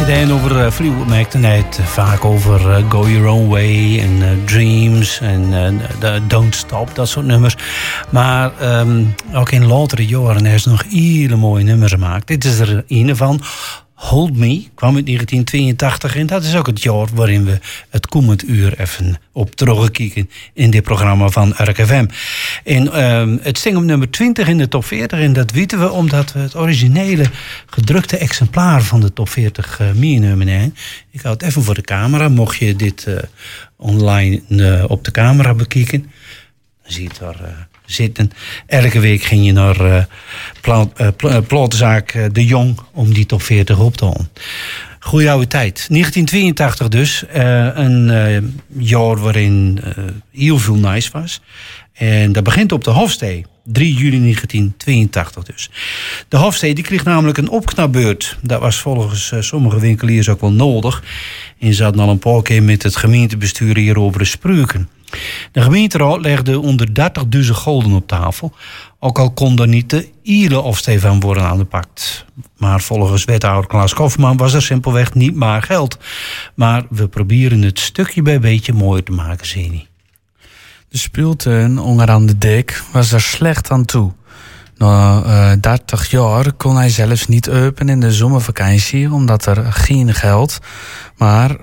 cd over Fleetwood Mac, dan het vaak over Go Your Own Way en Dreams en Don't Stop, dat soort nummers. Maar ook in latere jaren heeft ze nog hele mooie nummers gemaakt. Dit is er een van. Hold Me kwam uit 1982 en dat is ook het jaar waarin we het komend uur even op terugkijken in dit programma van RKFM. En het sting op nummer 20 in de top 40 en dat weten we omdat we het originele gedrukte exemplaar van de top 40 meenemen hebben. Ik hou het even voor de camera, mocht je dit online op de camera bekijken. Dan zie je het daar zitten. Elke week ging je naar platenzaak De Jong om die top 40 op te halen. Goeie oude tijd. 1982 dus. Een jaar waarin heel veel nice was. En dat begint op de Hofstee. 3 juli 1982 dus. De Hofstee die kreeg namelijk een opknapbeurt. Dat was volgens sommige winkeliers ook wel nodig. En ze hadden al een paar keer met het gemeentebestuur hierover spreuken. De gemeenteraad legde onder 30.000 gulden op tafel. Ook al kon er niet de hele Hofstee van worden aangepakt. Maar volgens wethouder Klaas Kofman was er simpelweg niet maar geld. Maar we proberen het stukje bij beetje mooier te maken, Zeni. De speeltuin onderaan de dijk was er slecht aan toe. Na 30 jaar kon hij zelfs niet open in de zomervakantie, omdat er geen geld maar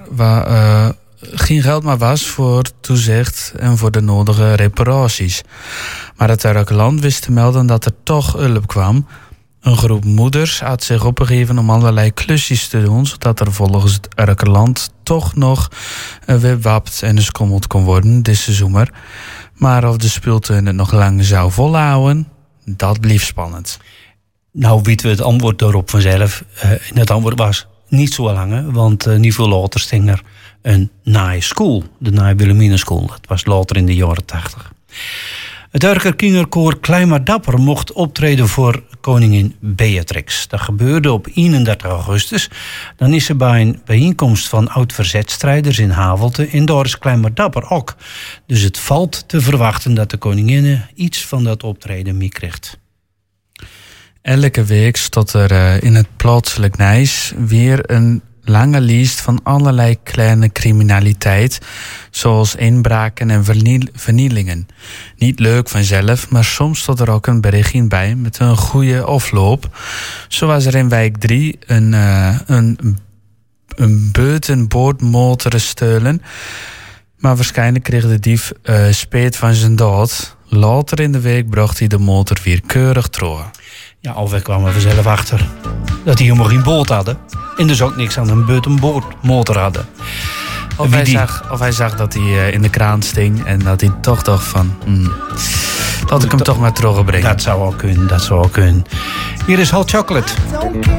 was voor toezicht en voor de nodige reparaties. Maar het Urkerland wist te melden dat er toch hulp kwam. Een groep moeders had zich opgegeven om allerlei klusjes te doen, zodat er volgens het Urkerland toch nog weer wapt en geskommeld kon worden deze zomer. Maar of de speeltuin het nog lang zou volhouden, dat bleef spannend. Nou weten we het antwoord daarop vanzelf. En het antwoord was niet zo lang, want niet veel later sting er een Naai School. De Naai Wilhelmina School. Dat was later in de jaren 80. Het Urker Kinderkoor Klein maar Dapper mocht optreden voor koningin Beatrix. Dat gebeurde op 31 augustus. Dan is ze bij een bijeenkomst van oud-verzetstrijders in Havelte. En daar is Klein maar Dapper ook. Dus het valt te verwachten dat de koningin iets van dat optreden meekrijgt. Elke week stond er in het plaatselijk Nijs weer een lange lijst van allerlei kleine criminaliteit, zoals inbraken en vernielingen. Niet leuk vanzelf, maar soms stond er ook een berichtje bij met een goede afloop. Zo was er in wijk 3 een buitenboordmotor stelen, maar waarschijnlijk kreeg de dief spijt van zijn dood. Later in de week bracht hij de motor weer keurig terug. Ja, of we kwamen vanzelf achter dat die helemaal geen boot hadden. En dus ook niks aan een buitenboordmotor hadden. Of hij zag dat hij in de kraan sting en dat hij toch dacht van... laat ik hem toch maar terugbrengen. Dat zou wel kunnen. Hier is Hot Chocolate.